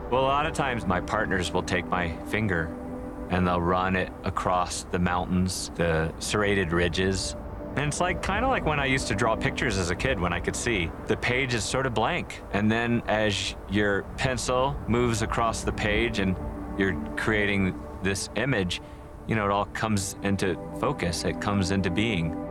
Well, a lot of times my partners will take my finger and they'll run it across the mountains, the serrated ridges. And it's like kind of like when I used to draw pictures as a kid when I could see. The page is sort of blank. And then as your pencil moves across the page and you're creating this image, it all comes into focus. It comes into being.